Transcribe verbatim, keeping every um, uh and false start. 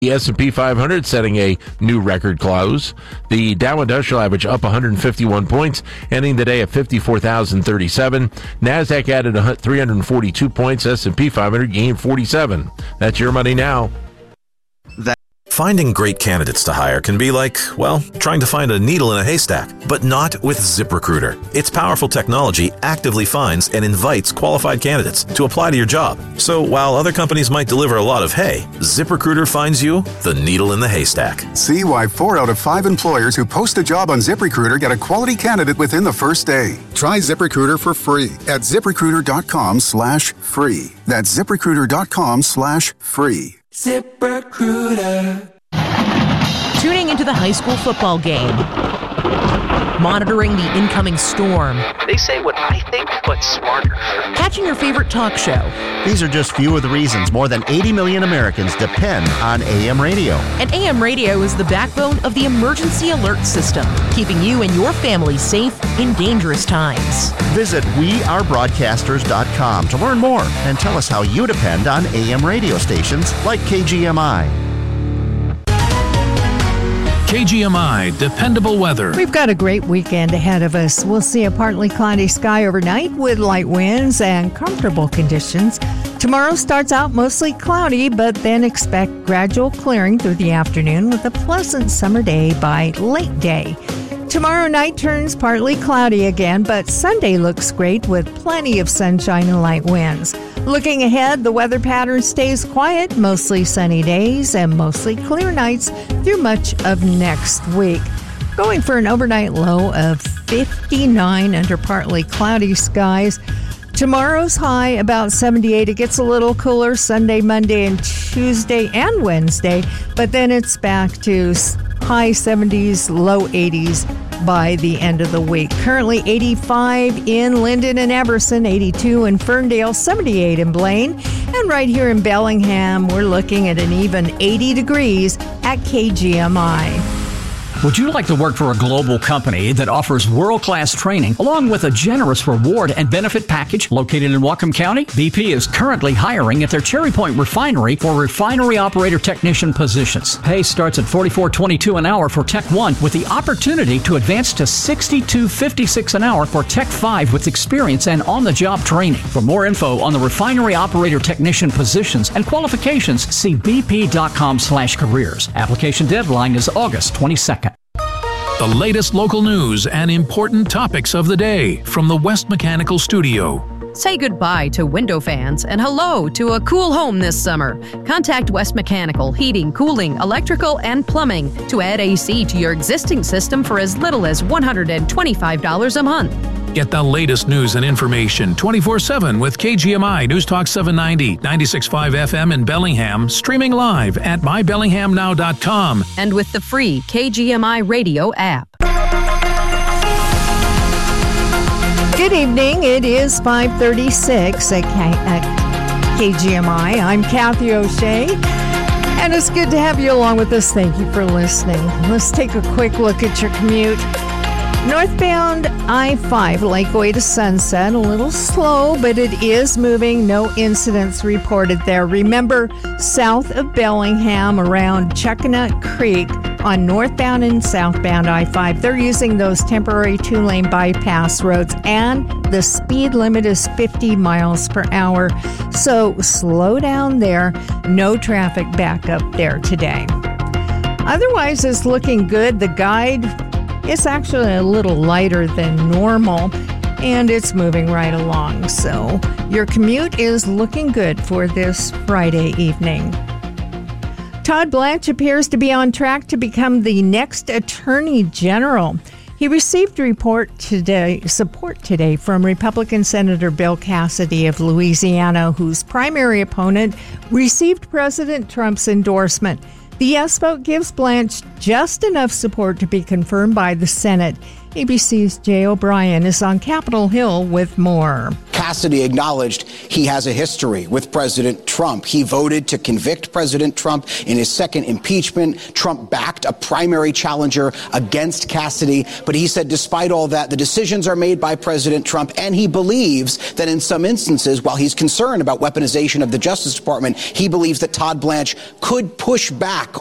The S and P five hundred setting a new record close. The Dow Industrial Average up one hundred fifty-one points, ending the day at fifty-four thousand thirty-seven. NASDAQ added three hundred forty-two points. S and P five hundred gained forty-seven. That's your money now. That- Finding great candidates to hire can be like, well, trying to find a needle in a haystack, but not with ZipRecruiter. Its powerful technology actively finds and invites qualified candidates to apply to your job. So while other companies might deliver a lot of hay, ZipRecruiter finds you the needle in the haystack. See why four out of five employers who post a job on ZipRecruiter get a quality candidate within the first day. Try ZipRecruiter for free at ZipRecruiter.com slash free. That's ZipRecruiter.com slash free. ZipRecruiter. Tuning into the high school football game. Monitoring the incoming storm. They say what I think, but smarter. Catching your favorite talk show. These are just few of the reasons more than eighty million Americans depend on A M radio. And A M radio is the backbone of the emergency alert system, keeping you and your family safe in dangerous times. Visit we are broadcasters dot com to learn more and tell us how you depend on A M radio stations like K G M I. K G M I, dependable weather. We've got a great weekend ahead of us. We'll see a partly cloudy sky overnight with light winds and comfortable conditions. Tomorrow starts out mostly cloudy, but then expect gradual clearing through the afternoon with a pleasant summer day by late day. Tomorrow night turns partly cloudy again, but Sunday looks great with plenty of sunshine and light winds. Looking ahead, the weather pattern stays quiet, mostly sunny days and mostly clear nights through much of next week. Going for an overnight low of fifty-nine under partly cloudy skies. Tomorrow's high about seventy-eight. It gets a little cooler Sunday, Monday, and Tuesday and Wednesday, but then it's back to high seventies, low eighties by the end of the week. Currently eighty-five in Linden and Everson, eighty-two in Ferndale, seventy-eight in Blaine, and right here in Bellingham, we're looking at an even eighty degrees at K G M I. Would you like to work for a global company that offers world-class training along with a generous reward and benefit package located in Whatcom County? B P is currently hiring at their Cherry Point refinery for refinery operator technician positions. Pay starts at forty-four twenty-two an hour for Tech one with the opportunity to advance to sixty-two fifty-six an hour for Tech five with experience and on-the-job training. For more info on the refinery operator technician positions and qualifications, see bp.com slash careers. Application deadline is August twenty-second. The latest local news and important topics of the day from the West Mechanical Studio. Say goodbye to window fans and hello to a cool home this summer. Contact West Mechanical Heating, Cooling, Electrical, and Plumbing to add A C to your existing system for as little as one hundred twenty-five dollars a month. Get the latest news and information twenty-four seven with K G M I News Talk seven ninety, ninety-six point five F M in Bellingham, streaming live at my bellingham now dot com. And with the free K G M I radio app. Good evening. It is five thirty-six at, K- at K G M I. I'm Kathy O'Shea, and it's good to have you along with us. Thank you for listening. Let's take a quick look at your commute. Northbound I five, Lakeway to Sunset, a little slow, but it is moving. No incidents reported there. Remember, south of Bellingham, around Chuckanut Creek, on northbound and southbound I five, they're using those temporary two-lane bypass roads, and the speed limit is fifty miles per hour. So slow down there. No traffic backup there today. Otherwise, it's looking good. The guide is actually a little lighter than normal, and it's moving right along. So your commute is looking good for this Friday evening. Todd Blanche appears to be on track to become the next Attorney General. He received report today, support today from Republican Senator Bill Cassidy of Louisiana, whose primary opponent received President Trump's endorsement. The yes vote gives Blanche just enough support to be confirmed by the Senate. A B C's Jay O'Brien is on Capitol Hill with more. Cassidy acknowledged he has a history with President Trump. He voted to convict President Trump in his second impeachment. Trump backed a primary challenger against Cassidy. But he said despite all that, the decisions are made by President Trump. And he believes that in some instances, while he's concerned about weaponization of the Justice Department, he believes that Todd Blanche could push back